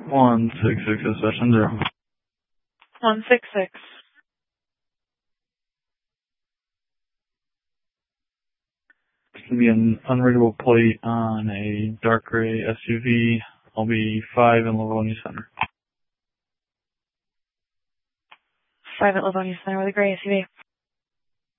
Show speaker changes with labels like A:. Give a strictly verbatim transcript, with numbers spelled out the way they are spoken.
A: One six six is session zero.
B: One six six.
A: It's gonna be an unreadable plate on a dark gray S U V. I'll be five in Livonia Center.
B: Five at Livonia Center with a gray S U V.